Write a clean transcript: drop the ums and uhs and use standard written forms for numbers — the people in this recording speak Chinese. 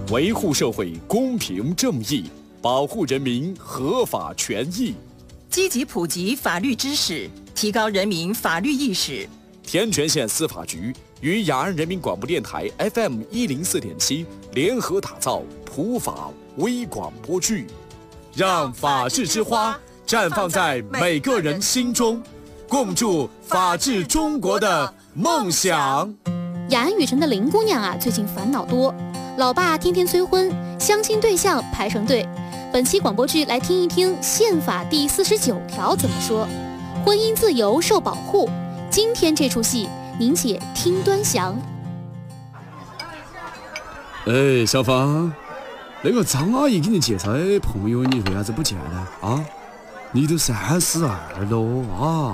维护社会公平正义，保护人民合法权益， 积极普及法律知识，提高人民法律意识。 天全县司法局与雅安人民广播电台 FM104.7联合打造普法微广播剧，让法治之花绽放在每个人心中，共筑法治中国的梦想。 雅安雨城的林姑娘啊，最近烦恼多，老爸天天催婚，相亲对象排成队。本期广播剧来听一听宪法第49条怎么说，婚姻自由受保护。今天这出戏，您且听端详。 小芳，那个张阿姨给你介绍的朋友，你为啥子不见呢？啊，你都32了啊！